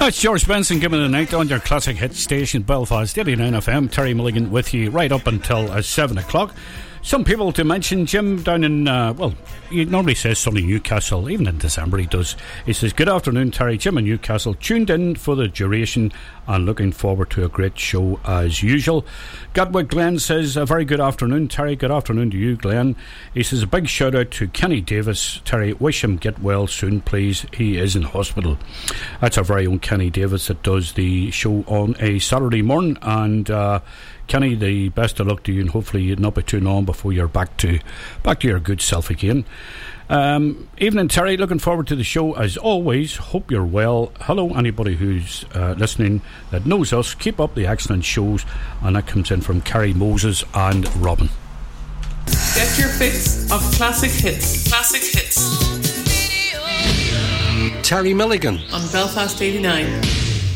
That's George Benson giving the night on your classic hit station, Belfast 89 FM. Terry Milligan with you right up until 7 o'clock. Some people to mention, Jim down in, he normally says sunny Newcastle, even in December he does. He says, good afternoon, Terry. Jim in Newcastle, tuned in for the duration and looking forward to a great show as usual. Gatwick Glenn says, a very good afternoon, Terry. Good afternoon to you, Glenn. He says, a big shout out to Kenny Davis. Terry, wish him get well soon, please. He is in hospital. That's our very own Kenny Davis that does the show on a Saturday morning, and Kenny, the best of luck to you, and hopefully you'll not be too long before you're back to your good self again. Evening, Terry. Looking forward to the show as always. Hope you're well. Hello, anybody who's listening that knows us. Keep up the excellent shows. And that comes in from Carrie Moses and Robin. Get your fix of classic hits. Classic hits. Terry Milligan on Belfast 89.